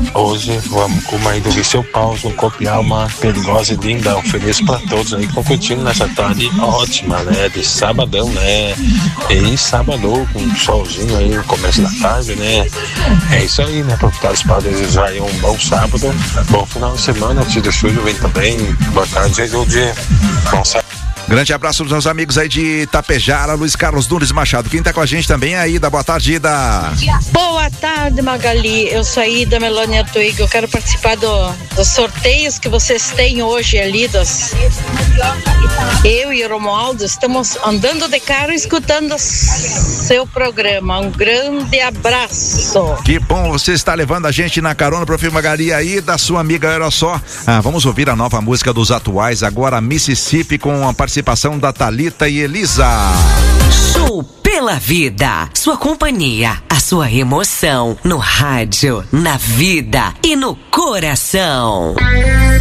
Hoje vamos com uma aí do Viseu Paulo, copiar uma perigosa e linda. Ofereço pra todos aí, estão curtindo nessa tarde ótima, né? De sabadão, né? E sábado, com um solzinho aí no começo da tarde, né? É isso aí, né? Para desejar aí um bom sábado, bom final de semana. Tio Júlio vem também. Boa tarde, aí do dia. Bom sábado. Grande abraço aos meus amigos aí de Itapejara, Luiz Carlos Nunes Machado. Quem tá com a gente também é a Ida. Boa tarde, Ida. Boa tarde, Magali. Eu sou a Ida Melania Twig. Eu quero participar dos sorteios que vocês têm hoje ali. Eu e o Romualdo estamos andando de carro escutando seu programa. Um grande abraço. Que bom você está levando a gente na carona, Prof. Magali aí, da sua amiga. Olha só, vamos ouvir a nova música dos Atuais, agora Mississippi, com a participação da Thalita e Elisa. Show pela vida, sua companhia, a sua emoção, no rádio, na vida e no coração.